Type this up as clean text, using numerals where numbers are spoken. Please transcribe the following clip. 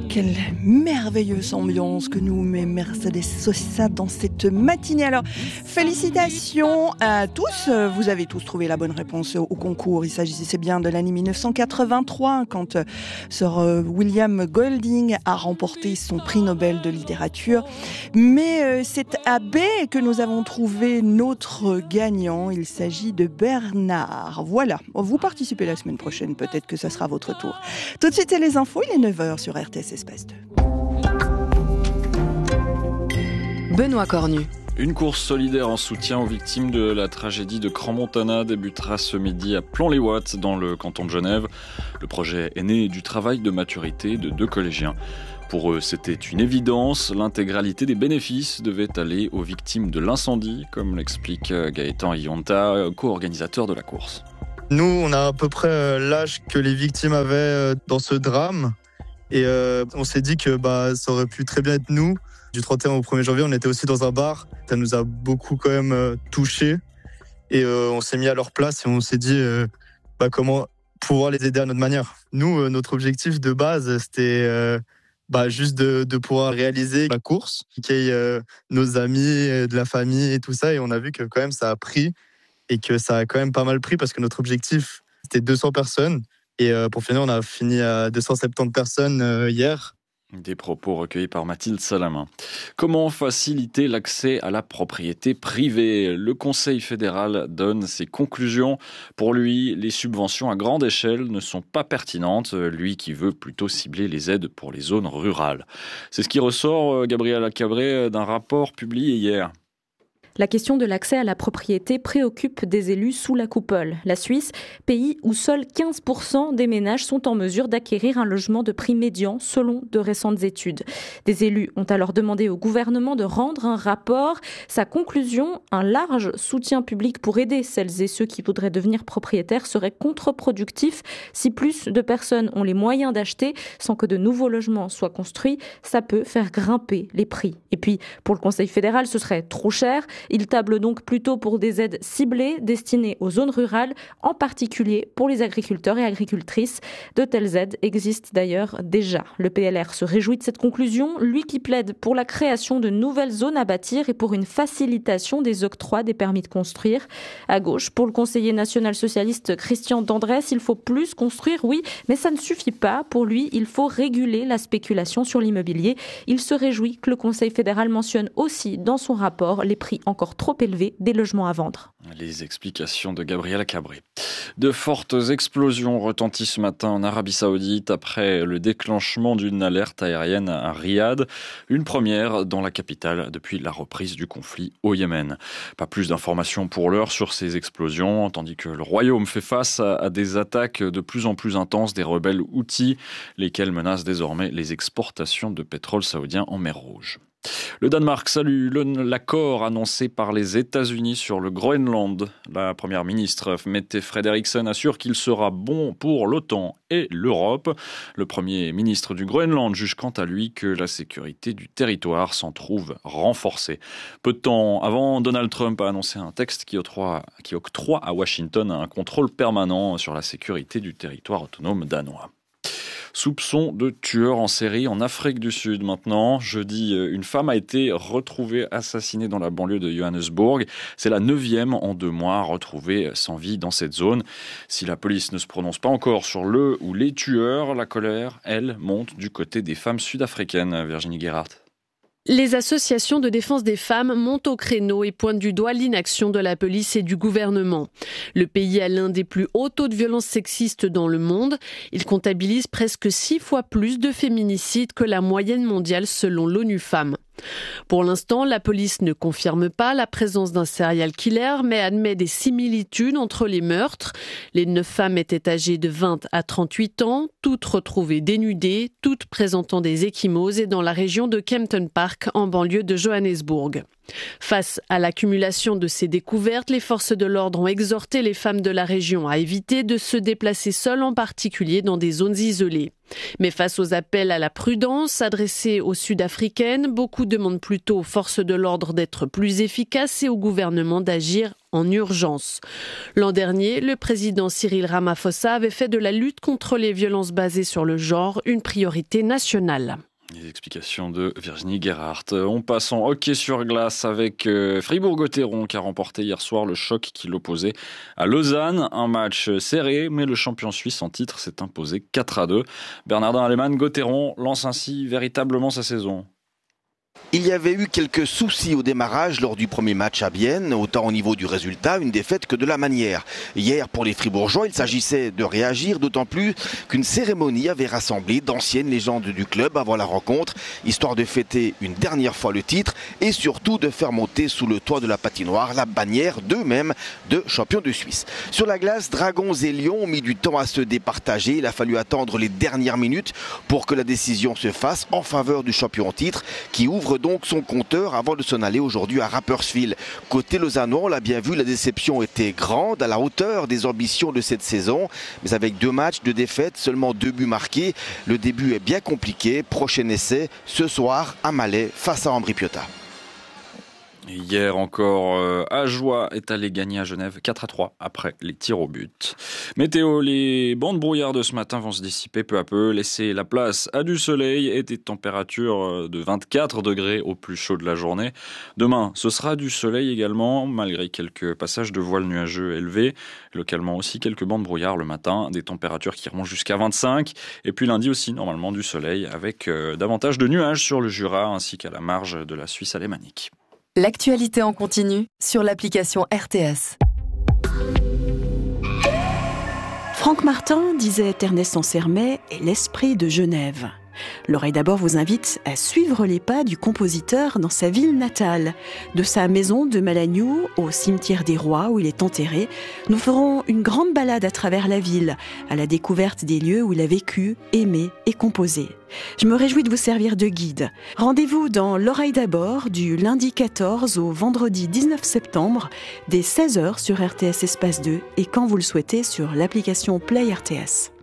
Quelle merveilleuse ambiance que nous met Mercedes Sosa dans cette matinée. Alors, félicitations à tous. Vous avez tous trouvé la bonne réponse au concours. Il s'agissait bien de l'année 1983 quand Sir William Golding a remporté son prix Nobel de littérature. Mais c'est à B que nous avons trouvé notre gagnant. Il s'agit de Bernard. Voilà. Vous participez la semaine prochaine. Peut-être que ça sera votre tour. Tout de suite, c'est les infos. Il est 9h sur RTS Espace 2. Benoît Cornu. Une course solidaire en soutien aux victimes de la tragédie de Crans-Montana débutera ce midi à Plan-les-Ouates dans le canton de Genève. Le projet est né du travail de maturité de 2 collégiens. Pour eux, c'était une évidence. L'intégralité des bénéfices devait aller aux victimes de l'incendie, comme l'explique Gaëtan Ionta, co-organisateur de la course. Nous, on a à peu près l'âge que les victimes avaient dans ce drame. Et on s'est dit que ça aurait pu très bien être nous. Du 31 au 1er janvier, on était aussi dans un bar. Ça nous a beaucoup quand même touchés. Et on s'est mis à leur place et on s'est dit comment pouvoir les aider à notre manière. Nous, notre objectif de base, c'était juste de pouvoir réaliser la course, qu'il y ait nos amis, de la famille et tout ça. Et on a vu que quand même ça a pris et que ça a quand même pas mal pris parce que notre objectif, c'était 200 personnes. Et pour finir, on a fini à 270 personnes hier. Des propos recueillis par Mathilde Salamin. Comment faciliter l'accès à la propriété privée ? Le Conseil fédéral donne ses conclusions. Pour lui, les subventions à grande échelle ne sont pas pertinentes, lui qui veut plutôt cibler les aides pour les zones rurales. C'est ce qui ressort, Gabriela Cabré, d'un rapport publié hier. La question de l'accès à la propriété préoccupe des élus sous la coupole. La Suisse, pays où seuls 15% des ménages sont en mesure d'acquérir un logement de prix médian selon de récentes études. Des élus ont alors demandé au gouvernement de rendre un rapport. Sa conclusion, un large soutien public pour aider celles et ceux qui voudraient devenir propriétaires serait contre-productif. Si plus de personnes ont les moyens d'acheter sans que de nouveaux logements soient construits, ça peut faire grimper les prix. Et puis, pour le Conseil fédéral, ce serait trop cher. Il table donc plutôt pour des aides ciblées destinées aux zones rurales, en particulier pour les agriculteurs et agricultrices. De telles aides existent d'ailleurs déjà. Le PLR se réjouit de cette conclusion, lui qui plaide pour la création de nouvelles zones à bâtir et pour une facilitation des octrois des permis de construire. À gauche, pour le conseiller national socialiste Christian Dandrès, il faut plus construire, oui, mais ça ne suffit pas. Pour lui, il faut réguler la spéculation sur l'immobilier. Il se réjouit que le Conseil fédéral mentionne aussi dans son rapport les prix encore trop élevés des logements à vendre. Les explications de Gabriela Cabré. De fortes explosions retentissent ce matin en Arabie Saoudite après le déclenchement d'une alerte aérienne à Riyad. Une première dans la capitale depuis la reprise du conflit au Yémen. Pas plus d'informations pour l'heure sur ces explosions, tandis que le Royaume fait face à des attaques de plus en plus intenses des rebelles Houthis, lesquels menacent désormais les exportations de pétrole saoudien en mer Rouge. Le Danemark salue l'accord annoncé par les États-Unis sur le Groenland. La première ministre Mette Frederiksen assure qu'il sera bon pour l'OTAN et l'Europe. Le premier ministre du Groenland juge quant à lui que la sécurité du territoire s'en trouve renforcée. Peu de temps avant, Donald Trump a annoncé un texte qui octroie à Washington un contrôle permanent sur la sécurité du territoire autonome danois. Soupçon de tueur en série en Afrique du Sud maintenant. Jeudi, une femme a été retrouvée assassinée dans la banlieue de Johannesburg. C'est la 9e en 2 mois retrouvée sans vie dans cette zone. Si la police ne se prononce pas encore sur le ou les tueurs, la colère, elle, monte du côté des femmes sud-africaines. Virginie Guérard. Les associations de défense des femmes montent au créneau et pointent du doigt l'inaction de la police et du gouvernement. Le pays a l'un des plus hauts taux de violence sexiste dans le monde. Il comptabilise presque 6 fois plus de féminicides que la moyenne mondiale selon l'ONU Femmes. Pour l'instant, la police ne confirme pas la présence d'un serial killer, mais admet des similitudes entre les meurtres. Les 9 femmes étaient âgées de 20 à 38 ans, toutes retrouvées dénudées, toutes présentant des ecchymoses et dans la région de Kempton Park, en banlieue de Johannesburg. Face à l'accumulation de ces découvertes, les forces de l'ordre ont exhorté les femmes de la région à éviter de se déplacer seules, en particulier dans des zones isolées. Mais face aux appels à la prudence adressés aux Sud-Africaines, beaucoup demandent plutôt aux forces de l'ordre d'être plus efficaces et au gouvernement d'agir en urgence. L'an dernier, le président Cyril Ramaphosa avait fait de la lutte contre les violences basées sur le genre une priorité nationale. Les explications de Virginie Gerhardt. On passe en hockey sur glace avec Fribourg-Gotteron qui a remporté hier soir le choc qui l'opposait à Lausanne. Un match serré, mais le champion suisse en titre s'est imposé 4-2. Bernardin Alemann, Gotteron lance ainsi véritablement sa saison. Il y avait eu quelques soucis au démarrage lors du premier match à Bienne, autant au niveau du résultat, une défaite que de la manière. Hier, pour les Fribourgeois, il s'agissait de réagir, d'autant plus qu'une cérémonie avait rassemblé d'anciennes légendes du club avant la rencontre, histoire de fêter une dernière fois le titre et surtout de faire monter sous le toit de la patinoire la bannière d'eux-mêmes de champions de Suisse. Sur la glace, Dragons et Lions ont mis du temps à se départager. Il a fallu attendre les dernières minutes pour que la décision se fasse en faveur du champion en titre qui ouvre donc son compteur avant de s'en aller aujourd'hui à Rapperswil. Côté lausannois, on l'a bien vu, la déception était grande, à la hauteur des ambitions de cette saison. Mais avec 2 matchs de défaite, seulement 2 buts marqués, le début est bien compliqué. Prochain essai ce soir à Malais face à Ambri Piotta. Hier encore, Ajoie est allé gagner à Genève 4-3 après les tirs au but. Météo, les bandes brouillard de ce matin vont se dissiper peu à peu, laisser la place à du soleil et des températures de 24 degrés au plus chaud de la journée. Demain, ce sera du soleil également, malgré quelques passages de voiles nuageux élevés. Localement aussi, quelques bandes brouillard le matin, des températures qui remontent jusqu'à 25. Et puis lundi aussi, normalement du soleil, avec davantage de nuages sur le Jura ainsi qu'à la marge de la Suisse alémanique. L'actualité en continu sur l'application RTS. Franck Martin disait Ernest Ansermet est l'esprit de Genève. L'Oreille d'abord vous invite à suivre les pas du compositeur dans sa ville natale. De sa maison de Malagnou au cimetière des Rois où il est enterré, nous ferons une grande balade à travers la ville, à la découverte des lieux où il a vécu, aimé et composé. Je me réjouis de vous servir de guide. Rendez-vous dans L'Oreille d'abord du lundi 14 au vendredi 19 septembre, dès 16h sur RTS Espace 2 et quand vous le souhaitez sur l'application Play RTS.